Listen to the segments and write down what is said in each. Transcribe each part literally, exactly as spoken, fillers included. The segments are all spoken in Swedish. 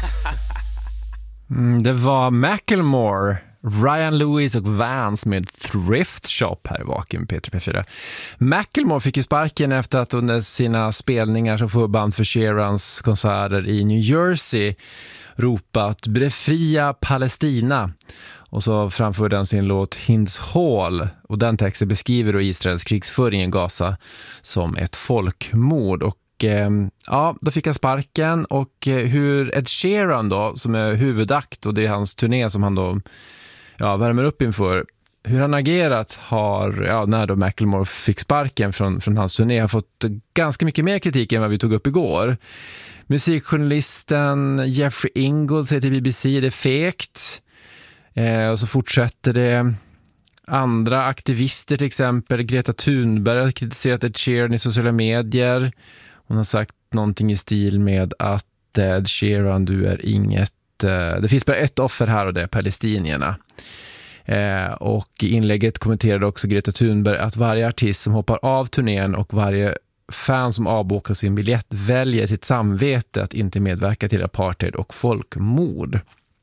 Mm, det var Macklemore, Ryan Lewis och Vance med Thrift Shop här i Vaken P tre P fyra. Macklemore fick ju sparken efter att under sina spelningar som förband för Sheerans konserter i New Jersey ropat befria Palestina. Och så framförde han sin låt Hinds Hall, och den texten beskriver då Israels krigsföring i Gaza som ett folkmord. Och ja, då fick han sparken. Och hur Ed Sheeran då, som är huvudakt, och det är hans turné som han då ja, värmer upp inför, hur han agerat har, ja, när då Macklemore fick sparken från, från hans turné, har fått ganska mycket mer kritik än vad vi tog upp igår. Musikjournalisten Jeffrey Ingold säger till B B C det är fegt. Eh, och så fortsätter det. Andra aktivister, till exempel Greta Thunberg, har kritiserat Ed Sheeran i sociala medier. Hon har sagt någonting i stil med att Ed Sheeran, du är inget, eh, det finns bara ett offer här och det är palestinierna. Eh, och i inlägget kommenterade också Greta Thunberg att varje artist som hoppar av turnén och varje fan som avbokar sin biljett väljer sitt samvete att inte medverka till apartheid och folkmord.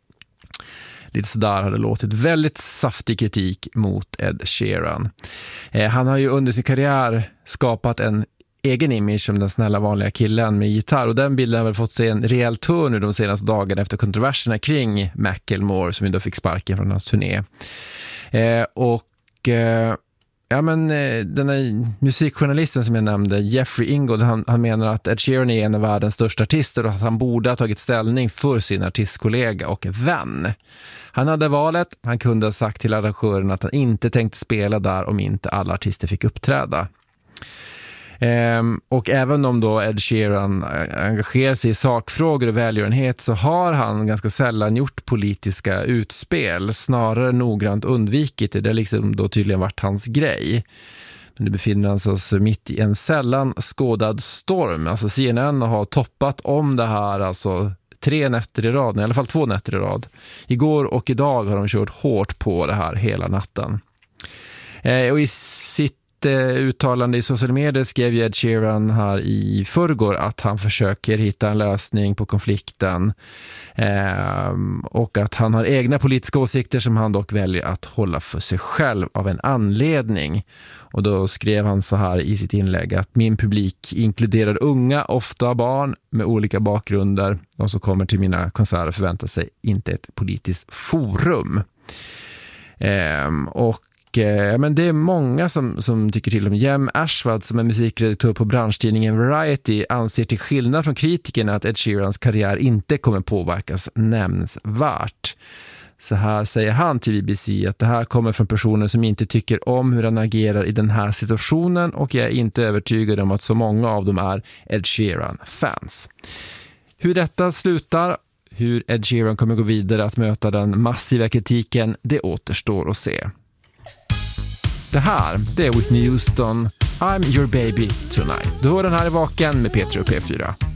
Lite sådär hade låtit väldigt saftig kritik mot Ed Sheeran. Eh, han har ju under sin karriär skapat en egen image som den snälla vanliga killen med gitarr, och den bilden har väl fått sig en rejäl tur nu de senaste dagarna efter kontroverserna kring Macklemore som ju då fick sparken från hans turné. Eh, och eh, ja, men den här musikjournalisten som jag nämnde, Jeffrey Ingold, han, han menar att Ed Sheeran är en av världens största artister och att han borde ha tagit ställning för sin artistkollega och vän. Han hade valet, han kunde ha sagt till arrangören att han inte tänkte spela där om inte alla artister fick uppträda. Ehm, och även om då Ed Sheeran engagerar sig i sakfrågor och välgörenhet, så har han ganska sällan gjort politiska utspel, snarare noggrant undvikit det. Det har liksom då tydligen varit hans grej. Men nu befinner han sig alltså mitt i en sällan skådad storm. Alltså C N N har toppat om det här alltså tre nätter i rad, i alla fall två nätter i rad. Igår och idag har de kört hårt på det här hela natten. Ehm, och i sitt uttalande i sociala medier skrev Ed Sheeran här i förrgår att han försöker hitta en lösning på konflikten eh, och att han har egna politiska åsikter som han dock väljer att hålla för sig själv av en anledning. Och då skrev han så här i sitt inlägg att min publik inkluderar unga, ofta barn med olika bakgrunder. De som kommer till mina konserter förväntar sig inte ett politiskt forum. Eh, och Ja, men det är många som, som tycker till om. Jem Ashvad, som är musikredaktör på branschtidningen Variety, anser till skillnad från kritikerna att Ed Sheerans karriär inte kommer påverkas nämnsvärt. Så här säger han till B B C att det här kommer från personer som inte tycker om hur han agerar i den här situationen, och jag är inte övertygad om att så många av dem är Ed Sheeran-fans. Hur detta slutar, hur Ed Sheeran kommer gå vidare att möta den massiva kritiken, det återstår att se. Det här, det är Whitney Houston, I'm your baby tonight. Du hör den här i Vaken med P tre och P fyra.